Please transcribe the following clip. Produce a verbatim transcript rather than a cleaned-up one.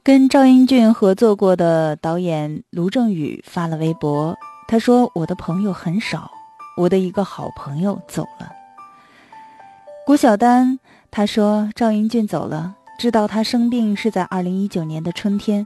跟赵英俊合作过的导演卢正雨发了微博，他说：我的朋友很少，我的一个好朋友走了。谷晓丹他说：赵英俊走了，知道他生病是在二零一九年的春天，